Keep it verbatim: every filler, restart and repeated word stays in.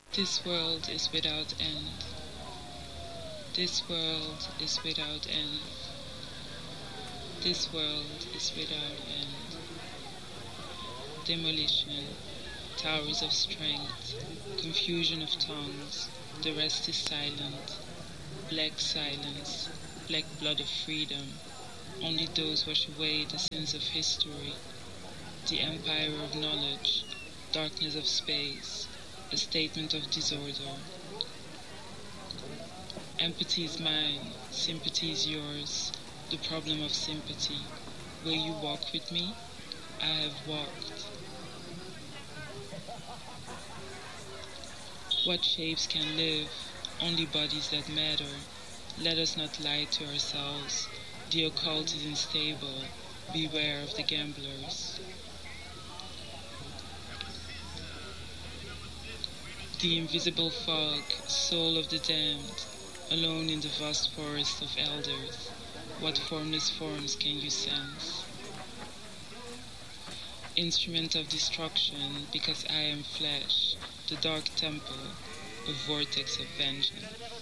This world is without end. This world is without end. This world is without end. Demolition, towers of strength, confusion of tongues, the rest is silent. Black silence, black blood of freedom. Only those wash away the sins of history. The empire of knowledge, darkness of space, a statement of disorder. Empathy is mine, sympathy is yours, the problem of sympathy. Will you walk with me? I have walked. What shapes can live? Only bodies that matter. Let us not lie to ourselves. The occult is unstable. Beware of the gamblers. The invisible fog, soul of the damned, alone in the vast forest of elders. What formless forms can you sense? Instrument of destruction, because I am flesh, the dark temple, a vortex of vengeance.